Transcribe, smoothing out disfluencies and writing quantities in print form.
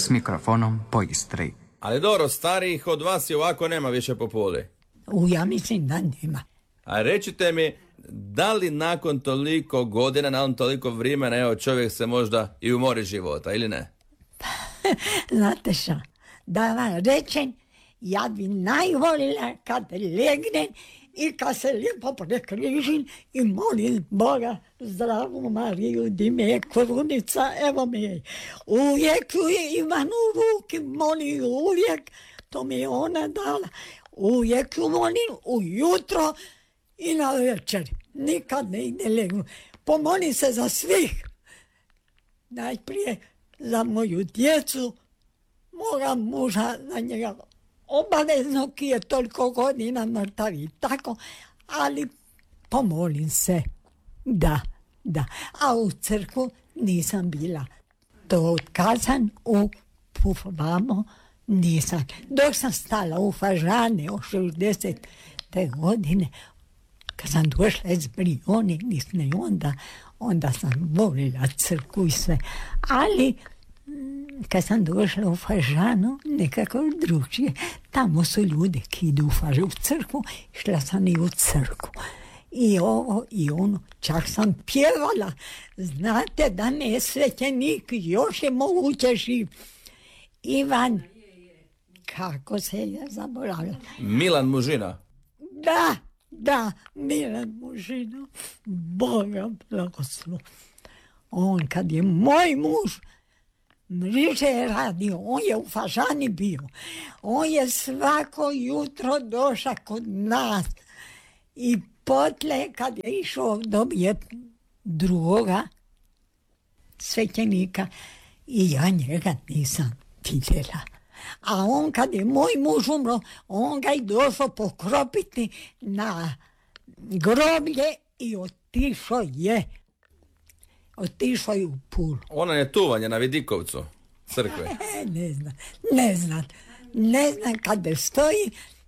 s mikrofonom po Istri. Ali dobro, starijih od vas i ovako nema više po Puli. Ja mislim da nema. A recite mi, da li nakon toliko godina, nakon toliko vremena, evo, čovjek se možda i umori života, ili ne? Znate šta, da vam rečem, ja bi najvolila kad legnem i kad se lijepo prekrižim i molim Boga, zdravu Mariju, di me je krunica, evo me je. Uvijek je imam u ruki, molim uvijek, to mi je ona dala. Uvijek ju molim ujutro i na večer. Nikad ne ide legnu. Pomolim se za svih. Najprije za moju djecu, moga muža, za njega obavezno ki je toliko godina mrtav i tako, ali pomolim se. Da. A u crkvu nisam bila. To otkazan u Pufvamo nisam. Dok sam stala u Fažane od 60. godine, kad sam došla iz Brijone, onda sam volila crkvu i sve. Ali kad sam došla u Fažanu, nekako drugčije. Tamo su ljudi ki idu u crkvu, šla sam i u crkvu. I ovo i ono, čak sam pjevala. Znate da me je svećenik, još je moguće živ. Ivan, kako se je zaboravila? Milan Mužina. Da, Milan Mužina. Boga blagoslov. On kad je moj muž mriže radio, on je u Fažani bio. On je svako jutro došao kod nas i potle kad je išao dobije drugoga svećenika i ja njega nisam vidjela. A on kad je moj muž umro, on ga je došao pokropiti na groblje i otišao je u Pulu. Ona je tuvanje na Vidikovcu crkve. Ne znam kada stoji,